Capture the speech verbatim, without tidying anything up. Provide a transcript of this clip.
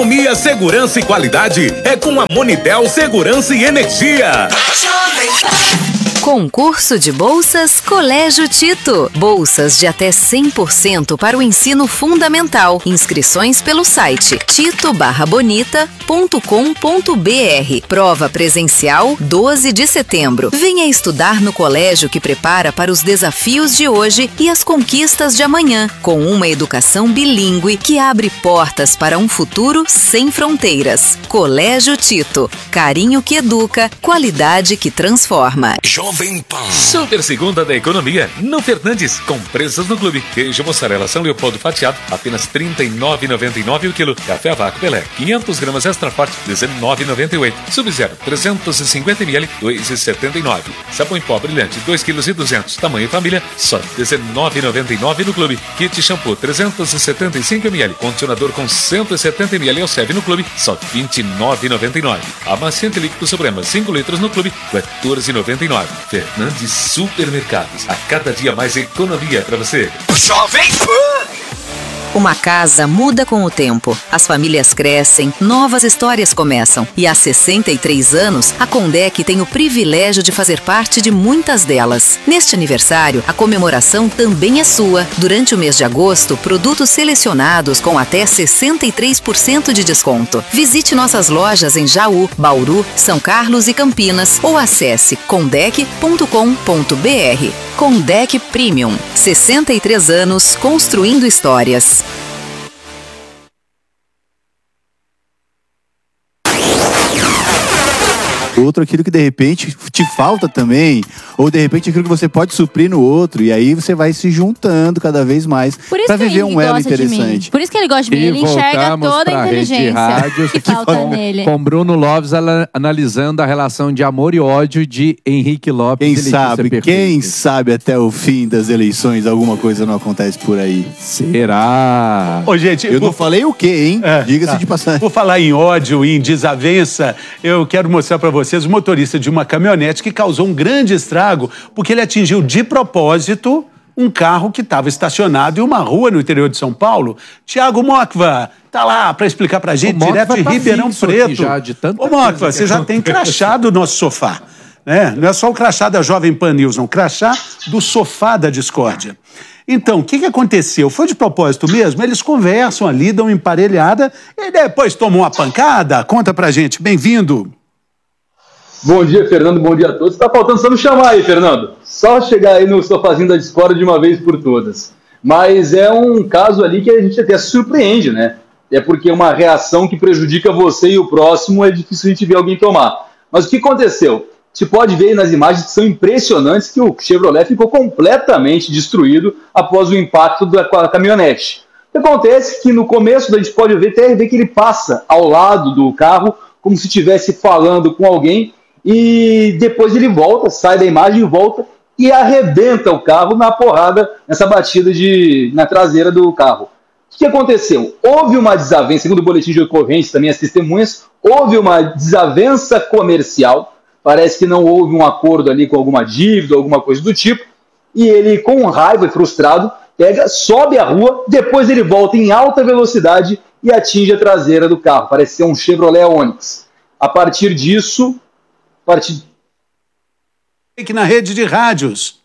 Economia, segurança e qualidade é com a Monitel Segurança e Energia. Concurso de Bolsas Colégio Tito. Bolsas de até cem por cento para o ensino fundamental. Inscrições pelo site tito barra bonita ponto com ponto br. Prova presencial doze de setembro. Venha estudar no colégio que prepara para os desafios de hoje e as conquistas de amanhã, com uma educação bilíngue que abre portas para um futuro sem fronteiras. Colégio Tito. Carinho que educa, qualidade que transforma. Jovem Pan. Super segunda da economia no Fernandes, com preços no clube. Queijo mussarela São Leopoldo fatiado, apenas trinta e nove reais e noventa e nove centavos o quilo. Café a vácuo Pelé, quinhentas gramas extra forte, dezenove reais e noventa e oito centavos. Sub-Zero, trezentos e cinquenta mililitros, dois reais e setenta e nove centavos. Sabão em pó brilhante, dois quilos e duzentos. Tamanho família, só dezenove reais e noventa e nove centavos no clube. Kit shampoo, trezentos e setenta e cinco mililitros. Condicionador com cento e setenta mililitros ao no clube, só vinte e nove reais e noventa e nove centavos. Amaciante líquido Suprema, cinco litros no clube, quatorze reais e noventa e nove centavos. Fernandes Supermercados. A cada dia mais economia para você. Jovem Pan! Uma casa muda com o tempo. As famílias crescem, novas histórias começam. E há sessenta e três anos, a Condec tem o privilégio de fazer parte de muitas delas. Neste aniversário, a comemoração também é sua. Durante o mês de agosto, produtos selecionados com até sessenta e três por cento de desconto. Visite nossas lojas em Jaú, Bauru, São Carlos e Campinas ou acesse condec ponto com ponto br. Condec Premium. sessenta e três anos construindo histórias. Outro, aquilo que de repente te falta também, ou de repente aquilo que você pode suprir no outro, e aí você vai se juntando cada vez mais para viver um elo interessante. Por isso que ele gosta de mim, E ele enxerga toda a inteligência rádios, que falta com, nele. Com Bruno Lopes ela, analisando a relação de amor e ódio de Henrique Lopes. Quem sabe, quem sabe até o fim das eleições alguma coisa não acontece por aí. Será? Ô, gente, eu por... não falei o quê, hein? É, Diga-se tá. de passagem. Por falar em ódio e em desavença, eu quero mostrar para vocês o motorista de uma caminhonete que causou um grande estrago porque ele atingiu de propósito um carro que estava estacionado em uma rua no interior de São Paulo. Tiago Mocva tá lá para explicar pra gente, direto de tá Ribeirão Preto. Já, de Ô, Mocva, você já tem crachá do nosso sofá, né? Não é só o crachá da Jovem Pan News, não. Crachá do sofá da discórdia. Então, o que, que aconteceu? Foi de propósito mesmo? Eles conversam ali, dão uma emparelhada e depois tomam uma pancada? Conta pra gente. Bem-vindo. Bom dia, Fernando. Bom dia a todos. Tá faltando só me chamar aí, Fernando. Só chegar aí no sofazinho da discórdia de uma vez por todas. Mas é um caso ali que a gente até se surpreende, né? É porque uma reação que prejudica você e o próximo é difícil a gente ver alguém tomar. Mas o que aconteceu? Você pode ver aí nas imagens que são impressionantes que o Chevrolet ficou completamente destruído após o impacto da caminhonete. O que acontece é que no começo a gente pode ver, até ver que ele passa ao lado do carro como se estivesse falando com alguém. E depois ele volta, sai da imagem e volta e arrebenta o carro na porrada, nessa batida de, na traseira do carro. O que aconteceu? Houve uma desavença, segundo o boletim de ocorrência, também as testemunhas, houve uma desavença comercial, parece que não houve um acordo ali com alguma dívida, alguma coisa do tipo, e ele, com raiva e frustrado, pega, sobe a rua, depois ele volta em alta velocidade e atinge a traseira do carro, parece ser um Chevrolet Onix. A partir disso... Partir... Na rede de rádios.